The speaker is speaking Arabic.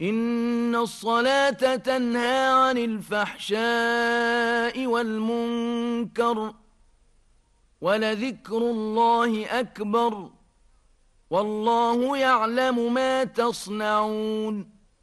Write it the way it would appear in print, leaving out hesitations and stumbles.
إن الصلاة تنهى عن الفحشاء والمنكر ولذكر الله أكبر والله يعلم ما تصنعون